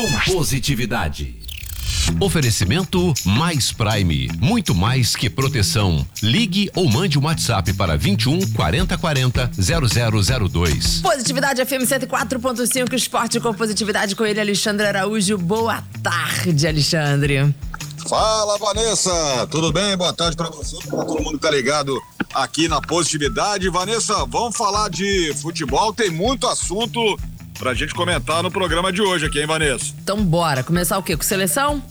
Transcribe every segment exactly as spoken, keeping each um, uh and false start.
Positividade. Oferecimento Mais Prime, muito mais que proteção. Ligue ou mande um WhatsApp para vinte e um, quarenta, quarenta, zero zero zero dois. Positividade F M cento e quatro ponto cinco, esporte com positividade com ele, Alexandre Araújo. Boa tarde, Alexandre. Fala, Vanessa, tudo bem? Boa tarde pra você, pra todo mundo que tá ligado aqui na Positividade. Vanessa, vamos falar de futebol, tem muito assunto pra gente comentar no programa de hoje aqui, hein, Vanessa? Então bora, começar o quê? Com seleção?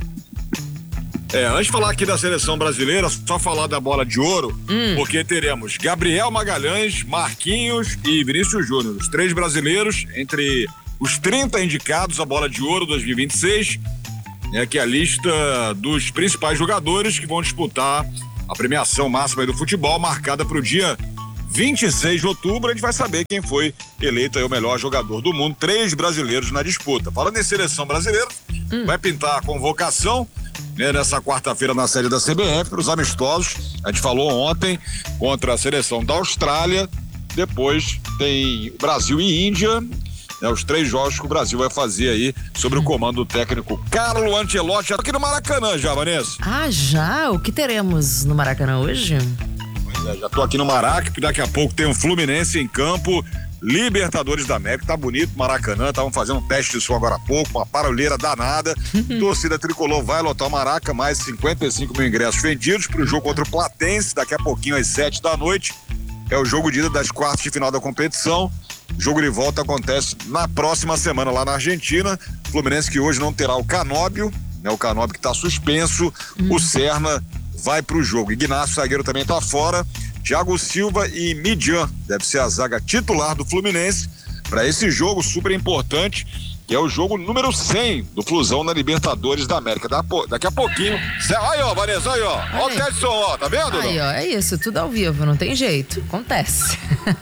É, antes de falar aqui da seleção brasileira, só falar da bola de ouro, hum. porque teremos Gabriel Magalhães, Marquinhos e Vinícius Júnior, os três brasileiros entre os trinta indicados à bola de ouro dois mil e vinte e seis, é que é a lista dos principais jogadores que vão disputar a premiação máxima aí do futebol, marcada para o dia vinte e seis de outubro. A gente vai saber quem foi eleito aí o melhor jogador do mundo, três brasileiros na disputa. Falando em seleção brasileira, hum. vai pintar a convocação, né, nessa quarta-feira na sede da C B F para os amistosos. A gente falou ontem contra a seleção da Austrália, depois tem Brasil e Índia, né, os três jogos que o Brasil vai fazer aí sob o comando do técnico Carlo Ancelotti, aqui no Maracanã já, Vanessa. Ah, já? O que teremos no Maracanã hoje? Pois é, já tô aqui no Maraca, que daqui a pouco tem um Fluminense em campo, Libertadores da América, tá bonito Maracanã, estavam fazendo um teste de som agora há pouco, uma barulheira danada, torcida tricolor vai lotar o Maraca, mais cinquenta e cinco mil ingressos vendidos pro jogo contra o Platense, daqui a pouquinho às sete da noite, é o jogo de ida das quartas de final da competição. O jogo de volta acontece na próxima semana lá na Argentina. Fluminense que hoje não terá o Canóbio, né? O Canóbio que está suspenso. Hum. O Serna vai para o jogo. Ignacio Zagueiro também está fora. Thiago Silva e Midian deve ser a zaga titular do Fluminense para esse jogo super importante, que é o jogo número cem do Flusão na Libertadores da América. Da, daqui a pouquinho. Aí, ó, Vanessa, aí, ó. Ó o teste de som, ó, tá vendo? Aí, ó, é isso, tudo ao vivo, não tem jeito. Acontece.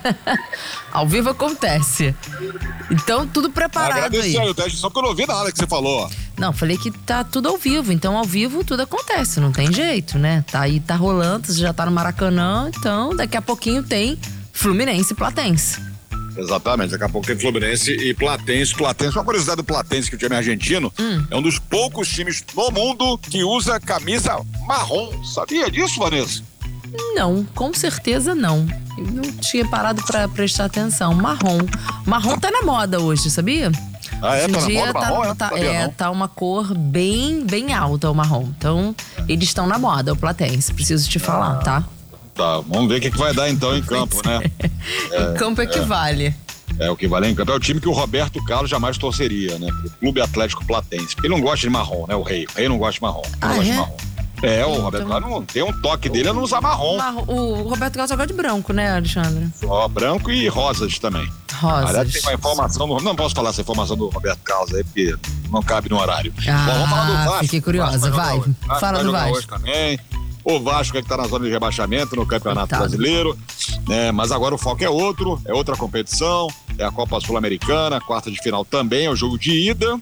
Ao vivo acontece. Então, tudo preparado. Agradecer aí. O teste de som, porque eu não ouvi nada que você falou, ó. Não, falei que tá tudo ao vivo, então ao vivo tudo acontece, não tem jeito, né? Tá aí, tá rolando, você já tá no Maracanã, então daqui a pouquinho tem Fluminense e Platense. Exatamente, daqui a pouco tem Fluminense e Platense. Platense, uma curiosidade do Platense, que o time argentino hum. é um dos poucos times no mundo que usa camisa marrom. Sabia disso, Vanessa? Não, com certeza não. Eu não tinha parado pra prestar atenção. Marrom. Marrom tá na moda hoje, sabia? Ah, é? Hoje Tá na moda tá, marrom? É, tá, sabia, é tá uma cor bem, bem alta o marrom. Então, eles estão na moda, o Platense. Preciso te falar, tá? Tá, vamos ver o que, que vai dar então em campo, né? É, em campo é que vale. É, o que vale em campo é o time que o Roberto Carlos jamais torceria, né? O Clube Atlético Platense. Porque ele não gosta de marrom, né? O rei. O rei não gosta de marrom. Não ah, gosta é? de marrom. É, o então... Roberto Carlos não tem um toque dele é não usar marrom. Marrom. O Roberto Carlos só gosta de branco, né, Alexandre? Só branco e rosas também. Rosas. Aliás, tem uma informação, do... não posso falar essa informação do Roberto Carlos aí, porque não cabe no horário. Ah, bom, vamos falar do Vasco. Fiquei curiosa, vai. Vasco Fala vai do jogar Vasco. Hoje também. O Vasco é que está na zona de rebaixamento no Campeonato Coitado. Brasileiro, né? Mas agora o foco é outro, é outra competição, é a Copa Sul-Americana, quarta de final também, é o jogo de ida.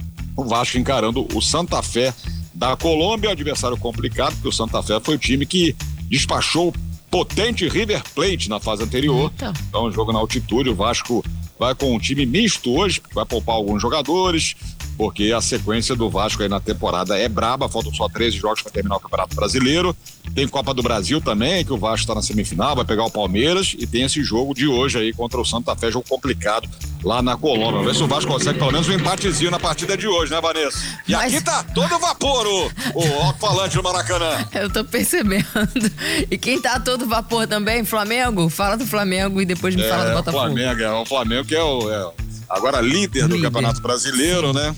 O Vasco encarando o Santa Fé da Colômbia, adversário complicado, porque o Santa Fé foi o time que despachou o potente River Plate na fase anterior. Eita. Então, um jogo na altitude, o Vasco vai com um time misto hoje, vai poupar alguns jogadores, porque a sequência do Vasco aí na temporada é braba, faltam só treze jogos para terminar o Campeonato Brasileiro. Tem Copa do Brasil também, que o Vasco está na semifinal, vai pegar o Palmeiras, e tem esse jogo de hoje aí contra o Santa Fé, jogo complicado lá na Colômbia. Vamos ver se o Vasco consegue pelo menos um empatezinho na partida de hoje, né, Vanessa? E Mas... aqui tá todo vapor o, o alto-falante do Maracanã. Eu tô percebendo. E quem tá a todo vapor também, Flamengo? Fala do Flamengo e depois me é, fala do Botafogo. Flamengo, é o Flamengo que é o... É, agora líder do líder. Campeonato Brasileiro, né?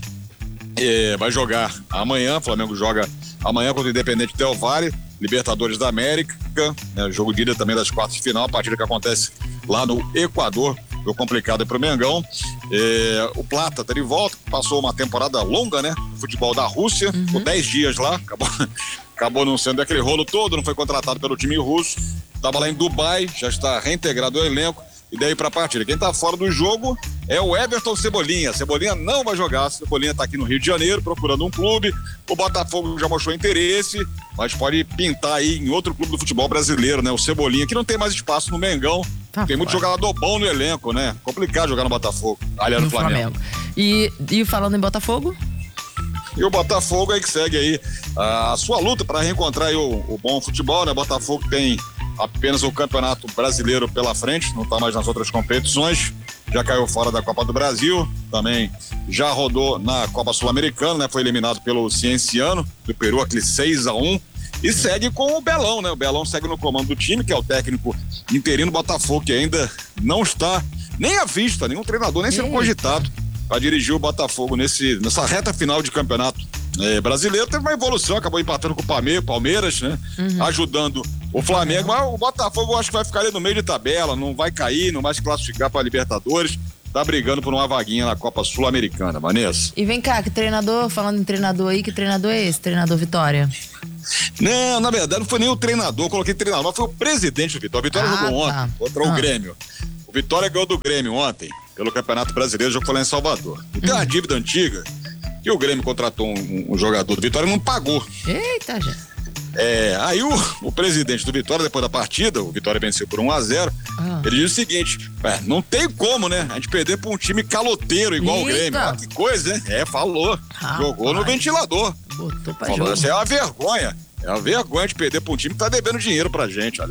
É, vai jogar amanhã, o Flamengo joga amanhã contra o Independente Del Valle, Libertadores da América, né? Jogo de ida também das quartas de final, a partida que acontece lá no Equador, foi complicado para o Mengão. É, o Plata tá de volta, passou uma temporada longa, né? No futebol da Rússia, uhum. por dez dias lá, acabou, acabou não sendo aquele rolo todo, não foi contratado pelo time russo, estava lá em Dubai, já está reintegrado ao elenco. E daí pra partida, quem tá fora do jogo é o Everton Cebolinha. Cebolinha não vai jogar, Cebolinha tá aqui no Rio de Janeiro procurando um clube. O Botafogo já mostrou interesse, mas pode pintar aí em outro clube do futebol brasileiro, né? O Cebolinha, que não tem mais espaço no Mengão, Tá Tem muito fora. jogador bom no elenco, né? Complicado jogar no Botafogo. Aliás, no, No Flamengo. Flamengo. E, e falando em Botafogo? E o Botafogo aí que segue aí a sua luta para reencontrar aí o, o bom futebol, né? Botafogo tem apenas o Campeonato Brasileiro pela frente, não está mais nas outras competições, já caiu fora da Copa do Brasil, também já rodou na Copa Sul-Americana, né? Foi eliminado pelo Cienciano do Peru, aquele seis a um, e segue com o Belão, né? O Belão segue no comando do time, que é o técnico interino Botafogo, que ainda não está nem à vista, nenhum treinador nem sendo cogitado para dirigir o Botafogo nesse, nessa reta final de campeonato é, brasileiro. Teve uma evolução, acabou empatando com o Palme- Palmeiras, né? Uhum. Ajudando o Flamengo, mas o Botafogo eu acho que vai ficar ali no meio de tabela, não vai cair, não vai se classificar para a Libertadores, tá brigando por uma vaguinha na Copa Sul-Americana, Vanessa. E vem cá, que treinador, falando em treinador aí, que treinador é esse? Treinador Vitória? Não, na verdade não foi nem o treinador, eu coloquei treinador, mas foi o presidente do Vitória. O Vitória Ah, jogou tá. ontem contra Ah. o Grêmio. O Vitória ganhou do Grêmio ontem, pelo Campeonato Brasileiro, o jogo foi lá em Salvador. E tem uma dívida antiga, que o Grêmio contratou um, um jogador do Vitória e não pagou. Eita, gente. É, aí o, o presidente do Vitória, depois da partida, o Vitória venceu por um a zero, Ah. ele disse o seguinte: é, não tem como, né? A gente perder pra um time caloteiro igual Eita. o Grêmio. Ah, que coisa, né? É, falou. Rapaz. Jogou no ventilador. Botou pra Falou, jogo. isso é uma vergonha. É uma vergonha de perder pra um time que tá devendo dinheiro pra gente, olha.